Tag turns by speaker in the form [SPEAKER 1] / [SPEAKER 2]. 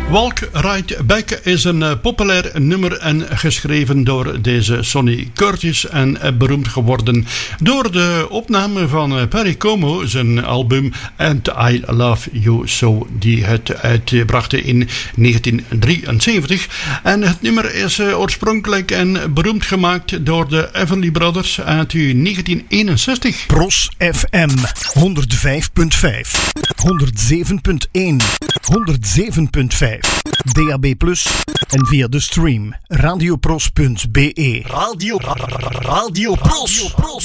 [SPEAKER 1] Walk Right Back is een populair nummer en geschreven door deze Sonny Curtis en beroemd geworden door de opname van Perry Como, zijn album And I Love You So, die het uitbrachten in 1973. En het nummer is oorspronkelijk en beroemd gemaakt door de Everly Brothers uit 1961.
[SPEAKER 2] Pros FM 105.5, 107.1, 107.5. DAB+ en via de stream radiopros.be.
[SPEAKER 3] Radio Pros.